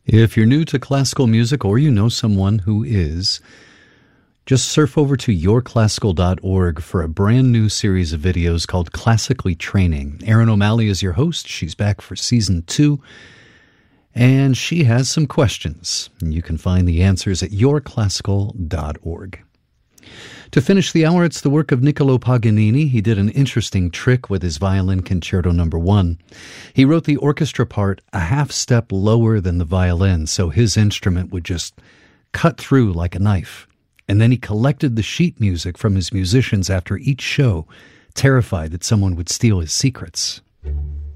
If you're new to classical music or you know someone who is, just surf over to yourclassical.org for a brand new series of videos called Classically Training. Erin O'Malley is your host. She's back for Season 2, and she has some questions. You can find the answers at yourclassical.org. To finish the hour, it's the work of Niccolo Paganini. He did an interesting trick with his Violin Concerto No. 1. He wrote the orchestra part a half step lower than the violin, so his instrument would just cut through like a knife. And then he collected the sheet music from his musicians after each show, terrified that someone would steal his secrets.